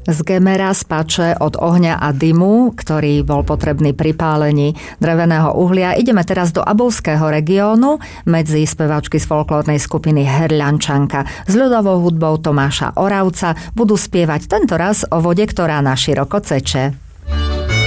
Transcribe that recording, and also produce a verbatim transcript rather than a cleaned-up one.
Z Gemera, z Pače, od ohňa a dymu, ktorý bol potrebný pri pálení dreveného uhlia. Ideme teraz do Abovského regiónu medzi speváčky z folklórnej skupiny Herľančanka. S ľudovou hudbou Tomáša Oravca budú spievať tentoraz o vode, ktorá na široko ceče.